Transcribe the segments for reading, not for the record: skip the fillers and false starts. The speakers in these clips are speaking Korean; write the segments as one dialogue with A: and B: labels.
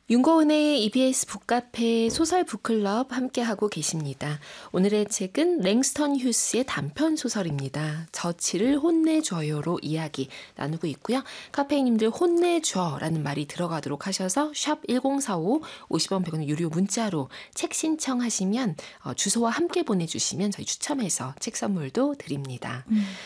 A: 윤고은의 EBS 북카페 소설 북클럽 함께하고 계십니다. 오늘의 책은 랭스턴 휴스의 단편 소설입니다. 저치를 혼내줘요로 이야기 나누고 있고요. 카페인님들 혼내줘라는 말이 들어가도록 하셔서 샵 1045 50원 100원 유료 문자로 책 신청하시면 주소와 함께 보내주시면 저희 추첨해서 책 선물도 드립니다.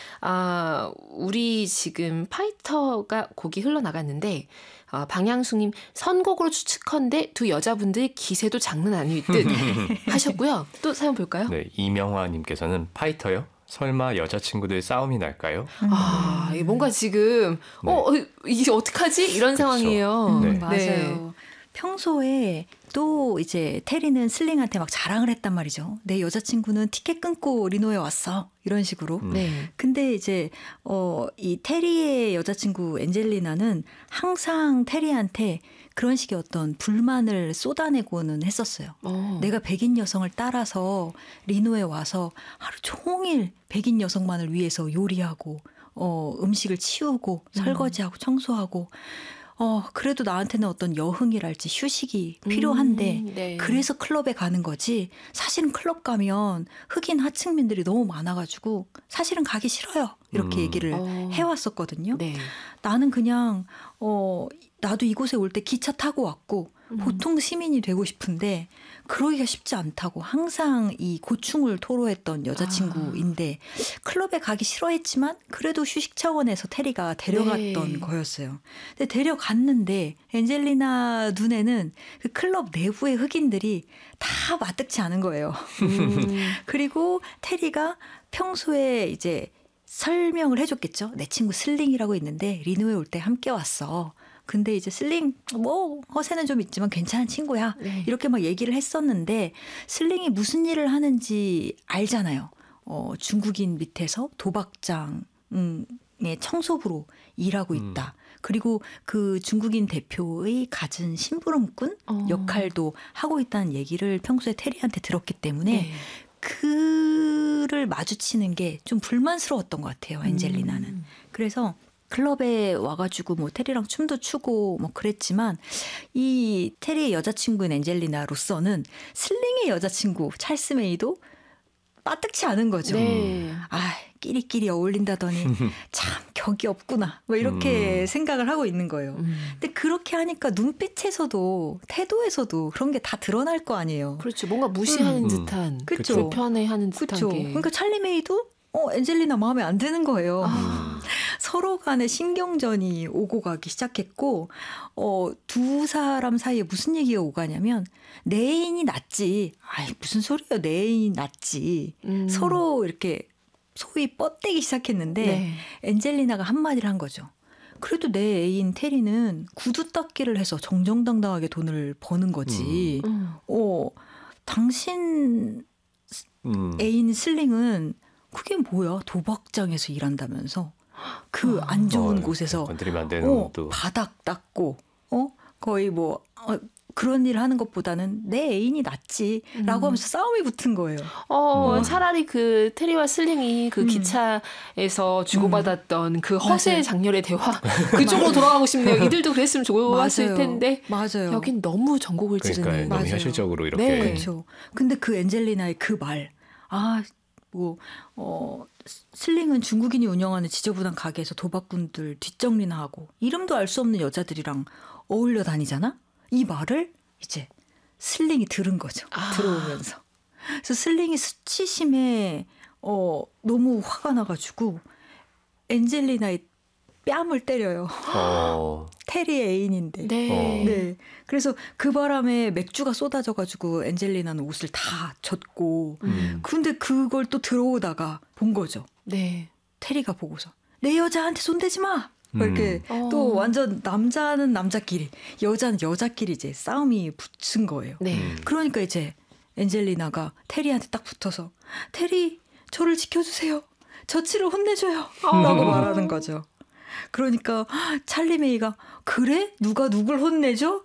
A: 우리 지금 파이터가 곡이 흘러나갔는데 방향숙님 선곡으로 추측컨대 두 여자분들 기세도 장난 아닐 듯 하셨고요. 또 사연 볼까요?
B: 네, 이명화님께서는 파이터요? 설마 여자친구들 싸움이 날까요?
A: 뭔가 지금 이게 어떡하지? 이런
B: 그쵸.
A: 상황이에요.
B: 네.
C: 맞아요.
A: 네.
C: 평소에 또 이제 테리는 슬링한테 막 자랑을 했단 말이죠. 내 여자친구는 티켓 끊고 리노에 왔어. 이런 식으로.
A: 네.
C: 근데 이제 이 테리의 여자친구 엔젤리나는 항상 테리한테 그런 식의 어떤 불만을 쏟아내고는 했었어요. 내가 백인 여성을 따라서 리노에 와서 하루 종일 백인 여성만을 위해서 요리하고 음식을 치우고 설거지하고 청소하고 그래도 나한테는 어떤 여흥이랄지 휴식이 필요한데
A: 네.
C: 그래서 클럽에 가는 거지. 사실은 클럽 가면 흑인 하층민들이 너무 많아가지고 사실은 가기 싫어요. 이렇게 얘기를 해왔었거든요.
A: 네.
C: 나는 그냥 나도 이곳에 올 때 기차 타고 왔고 보통 시민이 되고 싶은데 그러기가 쉽지 않다고 항상 이 고충을 토로했던 여자친구인데 클럽에 가기 싫어했지만 그래도 휴식 차원에서 테리가 데려갔던 거였어요. 근데 데려갔는데 엔젤리나 눈에는 그 클럽 내부의 흑인들이 다 마뜩치 않은 거예요. 그리고 테리가 평소에 이제 설명을 해줬겠죠. 내 친구 슬링이라고 있는데 리노에 올 때 함께 왔어. 근데 이제 슬링 허세는 좀 있지만 괜찮은 친구야.
A: 네.
C: 이렇게 막 얘기를 했었는데 슬링이 무슨 일을 하는지 알잖아요. 중국인 밑에서 도박장의 청소부로 일하고 있다. 그리고 그 중국인 대표의 갖은 심부름꾼 역할도 하고 있다는 얘기를 평소에 테리한테 들었기 때문에 그를 마주치는 게 좀 불만스러웠던 것 같아요. 엔젤리나는. 그래서 클럽에 와가지고 뭐 테리랑 춤도 추고 뭐 그랬지만 이 테리의 여자친구인 엔젤리나로서는 슬링의 여자친구 찰스 메이도 빠뜩치 않은 거죠.
A: 네.
C: 끼리끼리 어울린다더니 참 격이 없구나. 뭐 이렇게 생각을 하고 있는 거예요. 근데 그렇게 하니까 눈빛에서도 태도에서도 그런 게 다 드러날 거 아니에요.
A: 그렇죠. 뭔가 무시하는 듯한,
C: 그쵸.
A: 불편해하는 듯한
C: 그렇죠.
A: 게.
C: 그러니까 찰리 메이도 엔젤리나 마음에 안 드는 거예요. 서로 간에 신경전이 오고 가기 시작했고 두 사람 사이에 무슨 얘기가 오가냐면 내 애인이 낫지. 무슨 소리예요. 내 애인이 낫지. 서로 이렇게 소위 뻗대기 시작했는데 엔젤리나가 한마디를 한 거죠. 그래도 내 애인 테리는 구두 닦기를 해서 정정당당하게 돈을 버는 거지. 당신 애인 슬링은 그게 뭐야? 도박장에서 일한다면서 그 안 좋은 곳에서
B: 건드리면 안 되는 또
C: 바닥 닦고 거의 뭐 그런 일을 하는 것보다는 내 애인이 낫지라고 하면서 싸움이 붙은 거예요.
A: 차라리 그 테리와 슬링이 그 기차에서 주고받았던 그 허세 장렬의 대화 그쪽으로 돌아가고 싶네요. 이들도 그랬으면 좋았을 텐데
C: 맞아요.
A: 여긴 너무 전곡을 찌르는.
B: 그러니까 너무 현실적으로 이렇게.
A: 네.
C: 그렇죠. 근데 그 엔젤리나의 그 말, 슬링은 중국인이 운영하는 지저분한 가게에서 도박꾼들 뒷정리나 하고 이름도 알 수 없는 여자들이랑 어울려 다니잖아? 이 말을 이제 슬링이 들은 거죠. 들어오면서. 그래서 슬링이 수치심에 너무 화가 나가지고 엔젤리나의 뺨을 때려요. 테리의 애인인데. 네. 그래서 그 바람에 맥주가 쏟아져가지고 엔젤리나는 옷을 다 젖고. 근데 그걸 또 들어오다가 본 거죠.
A: 네.
C: 테리가 보고서 내 여자한테 손대지 마. 이렇게 또 완전 남자는 남자끼리, 여자는 여자끼리 이제 싸움이 붙은 거예요. 그러니까 이제 엔젤리나가 테리한테 딱 붙어서 테리 저를 지켜주세요. 저치를 혼내줘요. 라고 말하는 거죠. 그러니까 찰리 메이가 그래? 누가 누굴 혼내줘?